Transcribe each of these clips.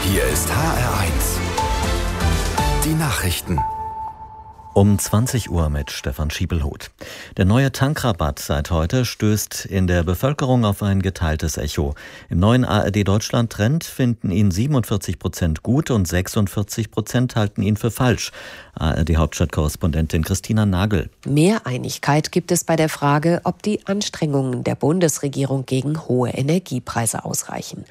Hier ist HR1. Die Nachrichten. Um 20 Uhr mit Stefan Schiebelhuth. Der neue Tankrabatt seit heute stößt in der Bevölkerung auf ein geteiltes Echo. Im neuen ARD-Deutschland-Trend finden ihn 47% gut und 46% halten ihn für falsch. ARD-Hauptstadtkorrespondentin Christina Nagel. Mehr Einigkeit gibt es bei der Frage, ob die Anstrengungen der Bundesregierung gegen hohe Energiepreise ausreichen.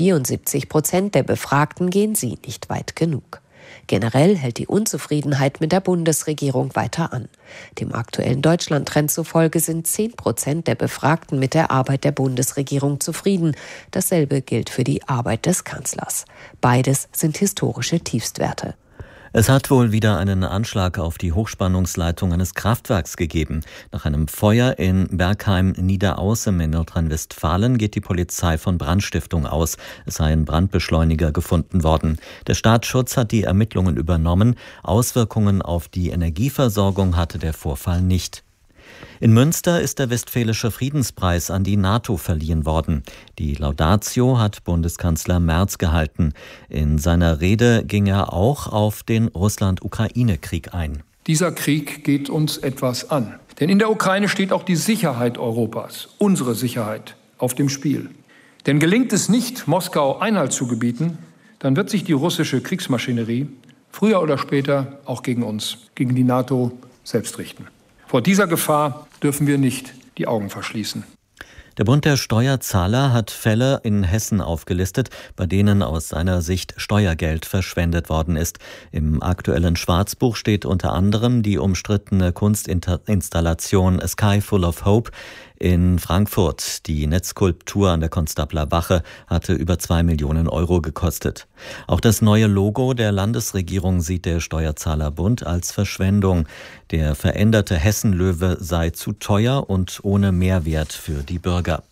74% der Befragten gehen sie nicht weit genug. Generell hält die Unzufriedenheit mit der Bundesregierung weiter an. Dem aktuellen Deutschland-Trend zufolge sind 10% der Befragten mit der Arbeit der Bundesregierung zufrieden. Dasselbe gilt für die Arbeit des Kanzlers. Beides sind historische Tiefstwerte. Es hat wohl wieder einen Anschlag auf die Hochspannungsleitung eines Kraftwerks gegeben. Nach einem Feuer in Bergheim-Niederaußem in Nordrhein-Westfalen geht die Polizei von Brandstiftung aus. Es sei ein Brandbeschleuniger gefunden worden. Der Staatsschutz hat die Ermittlungen übernommen. Auswirkungen auf die Energieversorgung hatte der Vorfall nicht. In Münster ist der Westfälische Friedenspreis an die NATO verliehen worden. Die Laudatio hat Bundeskanzler Merz gehalten. In seiner Rede ging er auch auf den Russland-Ukraine-Krieg ein. Dieser Krieg geht uns etwas an. Denn in der Ukraine steht auch die Sicherheit Europas, unsere Sicherheit, auf dem Spiel. Denn gelingt es nicht, Moskau Einhalt zu gebieten, dann wird sich die russische Kriegsmaschinerie früher oder später auch gegen uns, gegen die NATO selbst richten. Vor dieser Gefahr dürfen wir nicht die Augen verschließen. Der Bund der Steuerzahler hat Fälle in Hessen aufgelistet, bei denen aus seiner Sicht Steuergeld verschwendet worden ist. Im aktuellen Schwarzbuch steht unter anderem die umstrittene Kunstinstallation A Sky Full of Hope in Frankfurt. Die Netzskulptur an der Konstabler Wache hatte über 2 Millionen Euro gekostet. Auch das neue Logo der Landesregierung sieht der Steuerzahlerbund als Verschwendung. Der veränderte Hessenlöwe sei zu teuer und ohne Mehrwert für die Bürger.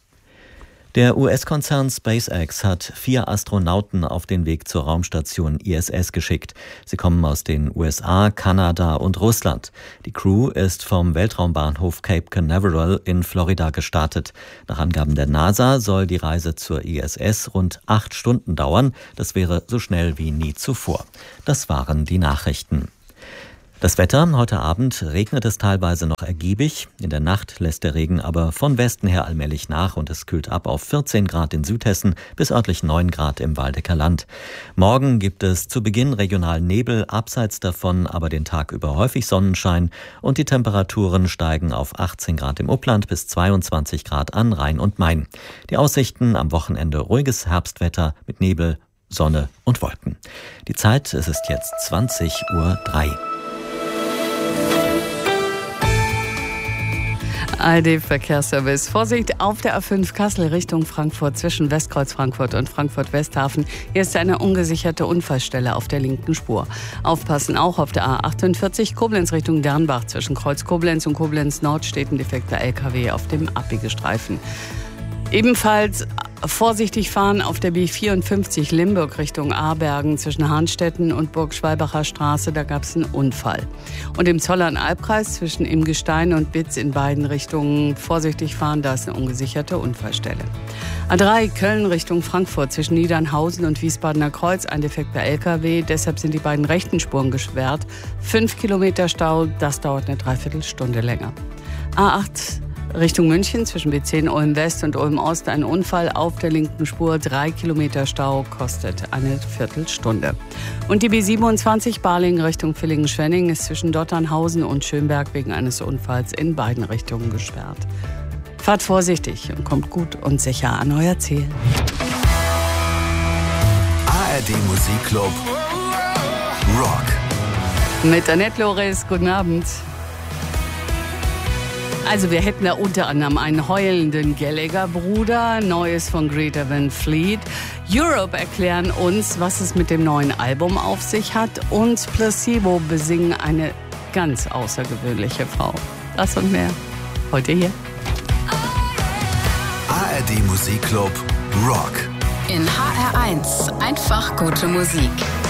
Der US-Konzern SpaceX hat 4 Astronauten auf den Weg zur Raumstation ISS geschickt. Sie kommen aus den USA, Kanada und Russland. Die Crew ist vom Weltraumbahnhof Cape Canaveral in Florida gestartet. Nach Angaben der NASA soll die Reise zur ISS rund 8 Stunden dauern. Das wäre so schnell wie nie zuvor. Das waren die Nachrichten. Das Wetter: Heute Abend regnet es teilweise noch ergiebig. In der Nacht lässt der Regen aber von Westen her allmählich nach und es kühlt ab auf 14 Grad in Südhessen bis örtlich 9 Grad im Waldecker Land. Morgen gibt es zu Beginn regional Nebel, abseits davon aber den Tag über häufig Sonnenschein und die Temperaturen steigen auf 18 Grad im Upland bis 22 Grad an Rhein und Main. Die Aussichten: am Wochenende ruhiges Herbstwetter mit Nebel, Sonne und Wolken. Die Zeit: es ist jetzt 20:03 Uhr. ARD-Verkehrsservice. Vorsicht auf der A5 Kassel Richtung Frankfurt zwischen Westkreuz Frankfurt und Frankfurt-Westhafen. Hier ist eine ungesicherte Unfallstelle auf der linken Spur. Aufpassen auch auf der A48 Koblenz Richtung Dernbach. Zwischen Kreuz Koblenz und Koblenz Nord steht ein defekter LKW auf dem Abbiegestreifen. Ebenfalls vorsichtig fahren auf der B54 Limburg Richtung Aarbergen zwischen Hahnstetten und Burgschwalbacher Straße, da gab es einen Unfall. Und im Zollern-Albkreis zwischen Imgestein und Bitz in beiden Richtungen vorsichtig fahren, da ist eine ungesicherte Unfallstelle. A3 Köln Richtung Frankfurt zwischen Niedernhausen und Wiesbadener Kreuz, ein defekter LKW, deshalb sind die beiden rechten Spuren gesperrt. 5 Kilometer Stau, das dauert eine Dreiviertelstunde länger. A8 Richtung München zwischen B10 Ulm West und Ulm Ost ein Unfall auf der linken Spur. 3 Kilometer Stau, kostet eine Viertelstunde. Und die B27 Balingen Richtung Villingen-Schwenning ist zwischen Dotternhausen und Schönberg wegen eines Unfalls in beiden Richtungen gesperrt. Fahrt vorsichtig und kommt gut und sicher an euer Ziel. ARD Musikclub Rock. Mit Annette Loris, guten Abend. Also wir hätten da unter anderem einen heulenden Gallagher-Bruder, Neues von Greta Van Fleet. Europe erklären uns, was es mit dem neuen Album auf sich hat. Und Placebo besingen eine ganz außergewöhnliche Frau. Das und mehr heute hier. ARD Musikclub Rock. In HR1 einfach gute Musik.